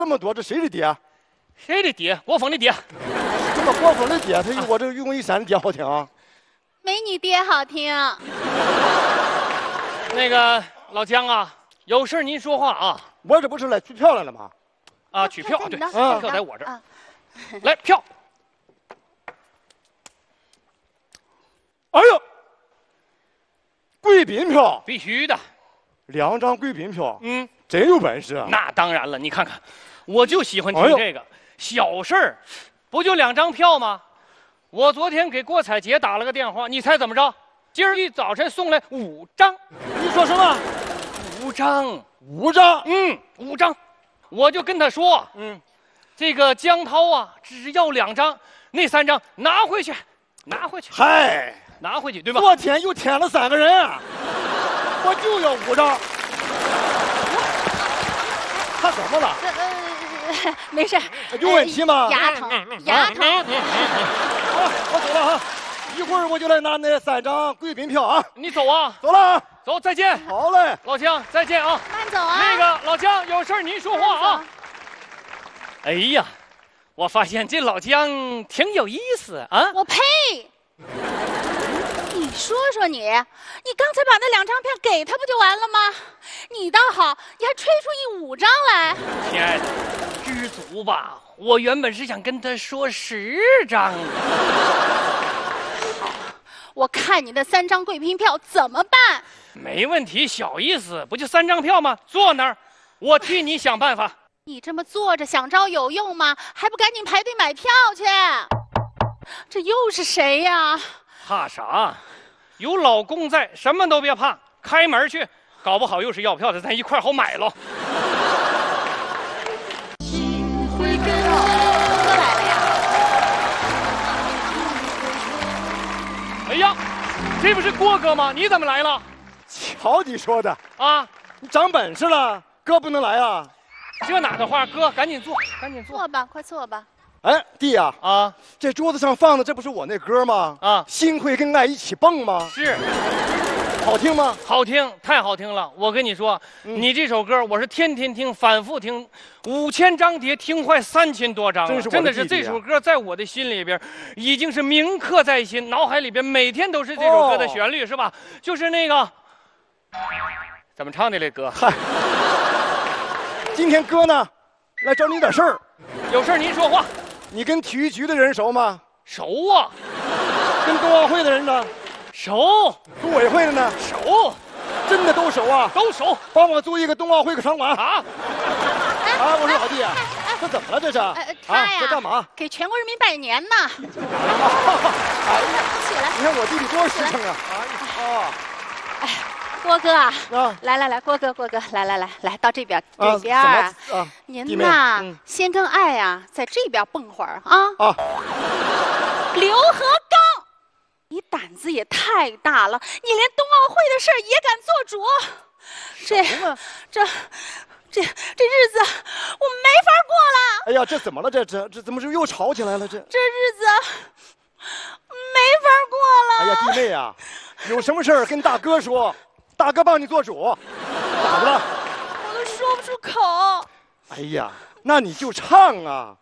这么多，这谁的爹？ 谁的爹？国风的爹。 这么国风的爹，他有我这愚公移山的爹好听啊？ 没你爹好听。 那个老姜啊，有事您说话啊。 我这不是来取票来了吗？ 啊，取票对， 票在我这儿。来票。 哎呦，贵宾票必须的 ，2张贵宾票， 嗯， 真有本事啊！ 那当然了，你看看，我就喜欢听这个、小事儿，不就2张票吗？我昨天给郭采洁打了个电话，你猜怎么着？今儿一早晨送来5张。 你说什么 ？5张 ？5张？ 嗯，5张。我就跟他说，这个江涛啊，只要2张，那3张拿回去，拿回去。 嗨， 拿回去对吧？ 昨天又添了3个人啊，我就要5张。他怎么了？ 没事。 有问题吗？ 牙疼，牙疼。 好，我走了哈，一会儿我就来拿那3张贵宾票啊。 你走啊， 走了啊， 走，再见。 好嘞， 老姜，再见啊。 慢走啊。 那个老姜，有事您说话啊。哎呀，我发现这老姜挺有意思啊。 我呸！你说说你刚才把那2张票给他不就完了吗？你倒好，你还吹出一5张来。 亲爱的，知足吧。我原本是想跟他说10张的。 好，我看你的3张贵宾票怎么办？ 没问题，小意思，不就3张票吗？坐那儿，我替你想办法。 你这么坐着想招有用吗？还不赶紧排队买票去？这又是谁呀？ 怕啥？有老公在，什么都别怕，开门去，搞不好又是要票的，咱一块好买喽。哎呀，这不是郭哥吗？你怎么来了？ 瞧你说的啊， 你长本事了，哥不能来啊？ 这哪的话，哥赶紧坐，赶紧坐。 坐吧，快坐吧。 哎，弟呀，这桌子上放的这不是我那歌吗？心会跟爱一起蹦吗？ 是， 好听吗？ 好听，太好听了。我跟你说，你这首歌我是天天听，反复听，5000张碟听坏3000多张了。真的是这首歌在我的心里边已经是铭刻在心，脑海里边每天都是这首歌的旋律，是吧？就是那个怎么唱的这歌？ 嗨，今天哥呢，来找你点事儿。 有事您说话。 你跟体育局的人熟吗？ 熟啊。 跟冬奥会的人呢？ 熟。 组委会的呢？ 熟。 真的都熟啊？ 都熟。 帮我租一个冬奥会个场馆啊！ 我说老弟啊，这怎么了这是？ 他呀， 这干嘛？ 给全国人民拜年呢。 哎呀，起来！你看我弟弟多实诚啊！ 哎，郭哥啊，来，郭哥，来到这边，这边。您呐，先跟爱呀在这边蹦会儿啊。刘和刚，你胆子也太大了，你连冬奥会的事儿也敢做主，这日子我没法过了。 哎呀，这怎么了？这怎么是又吵起来了？这日子没法过了。 哎呀，弟妹啊，有什么事儿跟大哥说，大哥帮你做主。咋的了？ 我都说不出口。 哎呀，那你就唱啊！